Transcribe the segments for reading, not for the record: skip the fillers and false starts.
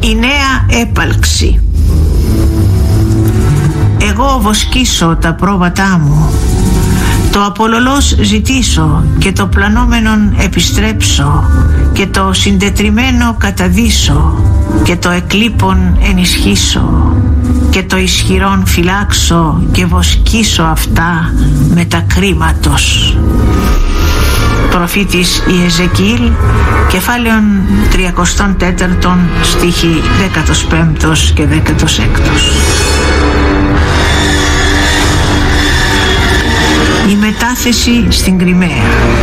Η νέα έπαλξη. Εγώ βοσκήσω τα πρόβατά μου, το απολωλός ζητήσω και το πλανόμενον επιστρέψω και το συντετριμένο καταδύσω και το εκλείπον ενισχύσω και το ισχυρόν φυλάξω και βοσκήσω αυτά με τα κρίματος. Προφήτης Ιεζεκιήλ, κεφάλαιον 34, στίχοι 15 και 16. Η μετάθεση στην Κριμαία.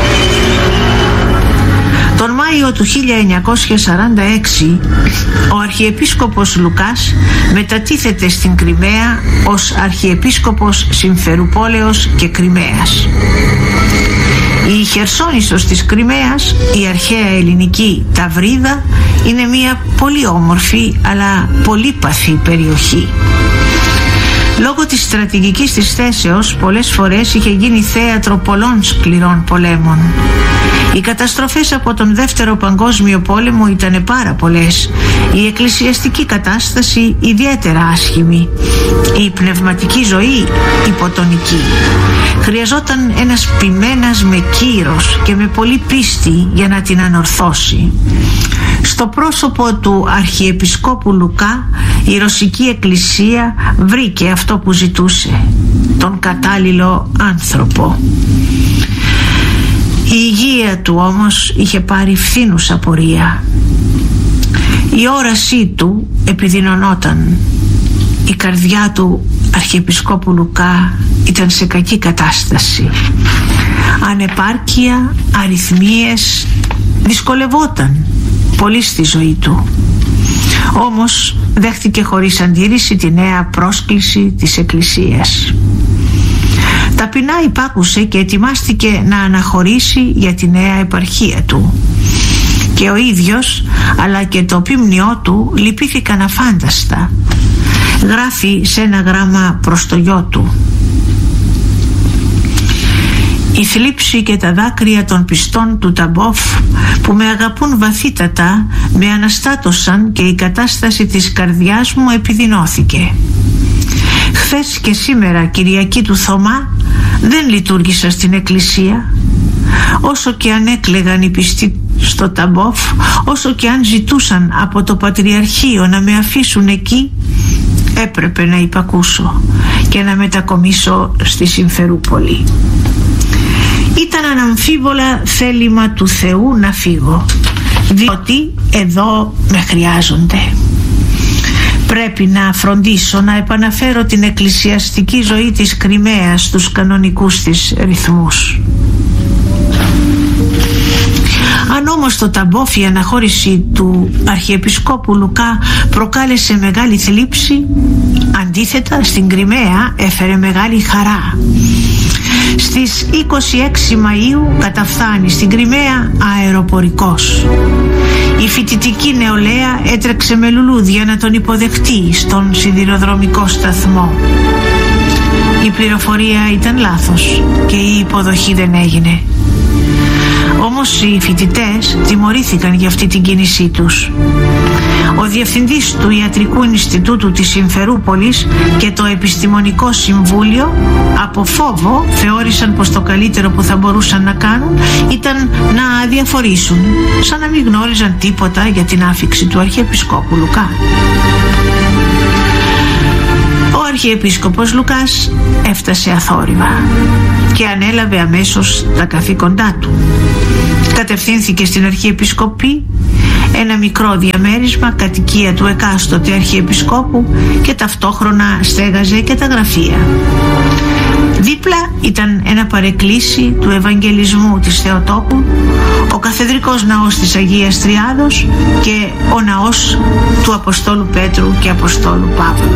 Τον Μάιο του 1946 ο Αρχιεπίσκοπος Λουκάς μετατίθεται στην Κριμαία ως Αρχιεπίσκοπος Συμφερουπόλεως και Κριμαίας. Η Χερσόνησος της Κριμαίας, η αρχαία ελληνική Ταυρίδα, είναι μια πολύ όμορφη αλλά πολύπαθη περιοχή. Λόγω της στρατηγικής της θέσεως πολλές φορές είχε γίνει θέατρο πολλών σκληρών πολέμων. Οι καταστροφές από τον Δεύτερο Παγκόσμιο Πόλεμο ήταν πάρα πολλές. Η εκκλησιαστική κατάσταση ιδιαίτερα άσχημη. Η πνευματική ζωή υποτονική. Χρειαζόταν ένας ποιμένας με κύρος και με πολύ πίστη για να την ανορθώσει. Στο πρόσωπο του Αρχιεπισκόπου Λουκά η Ρωσική Εκκλησία βρήκε αυτό που ζητούσε, τον κατάλληλο άνθρωπο. Η υγεία του όμως είχε πάρει φθήνουσα πορεία. Η όρασή του επιδεινωνόταν. Η καρδιά του Αρχιεπισκόπου Λουκά ήταν σε κακή κατάσταση. Ανεπάρκεια, αριθμίες, δυσκολευόταν πολύ στη ζωή του. Όμως δέχτηκε χωρίς αντίρρηση τη νέα πρόσκληση της Εκκλησίας. Ταπεινά υπάκουσε και ετοιμάστηκε να αναχωρήσει για τη νέα επαρχία του. Και ο ίδιος αλλά και το ποιμνιό του λυπήθηκαν αφάνταστα. Γράφει σε ένα γράμμα προς το γιο του: «Η θλίψη και τα δάκρυα των πιστών του Ταμπόφ που με αγαπούν βαθύτατα με αναστάτωσαν και η κατάσταση της καρδιάς μου επιδεινώθηκε. Χθες και σήμερα, Κυριακή του Θωμά, δεν λειτουργήσα στην εκκλησία. Όσο και αν έκλαιγαν οι πιστοί στο Ταμπόφ, όσο και αν ζητούσαν από το Πατριαρχείο να με αφήσουν εκεί, έπρεπε να υπακούσω και να μετακομίσω στη Συμφερούπολη. Ήταν αναμφίβολα θέλημα του Θεού να φύγω, διότι εδώ με χρειάζονται. Πρέπει να φροντίσω να επαναφέρω την εκκλησιαστική ζωή της Κριμαίας στους κανονικούς της ρυθμούς. Αν όμως το Ταμπόφ η αναχώρηση του Αρχιεπισκόπου Λουκά προκάλεσε μεγάλη θλίψη, αντίθετα στην Κριμαία έφερε μεγάλη χαρά. Στις 26 Μαΐου καταφθάνει στην Κριμαία αεροπορικός. Η φοιτητική νεολαία έτρεξε με λουλούδια να τον υποδεχτεί στον σιδηροδρομικό σταθμό. Η πληροφορία ήταν λάθος και η υποδοχή δεν έγινε. Όμως οι φοιτητές τιμωρήθηκαν για αυτή την κίνησή τους. Ο διευθυντής του Ιατρικού Ινστιτούτου της Συμφερούπολης και το Επιστημονικό Συμβούλιο από φόβο θεώρησαν πως το καλύτερο που θα μπορούσαν να κάνουν ήταν να αδιαφορήσουν, σαν να μην γνώριζαν τίποτα για την άφιξη του Αρχιεπισκόπου Λουκά. Ο Αρχιεπίσκοπος Λουκάς έφτασε αθόρυβα και ανέλαβε αμέσως τα καθήκοντά του. Κατευθύνθηκε στην Αρχιεπισκοπή, ένα μικρό διαμέρισμα κατοικία του εκάστοτε Αρχιεπισκόπου, και ταυτόχρονα στέγαζε και τα γραφεία. Δίπλα ήταν ένα παρεκκλήσι του Ευαγγελισμού της Θεοτόκου, ο καθεδρικός ναός της Αγίας Τριάδος και ο ναός του Αποστόλου Πέτρου και Αποστόλου Παύλου.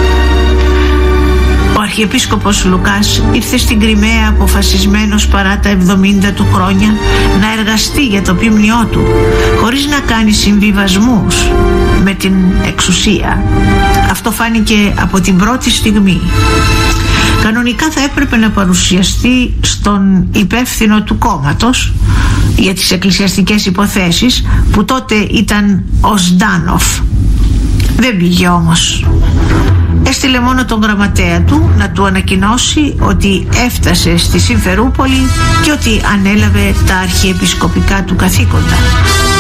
Ο Αρχιεπίσκοπος Λουκάς ήρθε στην Κριμαία αποφασισμένος παρά τα 70 του χρόνια να εργαστεί για το ποιμνιό του, χωρίς να κάνει συμβιβασμούς με την εξουσία. Αυτό φάνηκε από την πρώτη στιγμή. Κανονικά θα έπρεπε να παρουσιαστεί στον υπεύθυνο του κόμματος για τις εκκλησιαστικές υποθέσεις, που τότε ήταν ο Ζντάνοφ. Δεν πήγε όμως. Έστειλε μόνο τον γραμματέα του να του ανακοινώσει ότι έφτασε στη Συμφερούπολη και ότι ανέλαβε τα αρχιεπισκοπικά του καθήκοντα.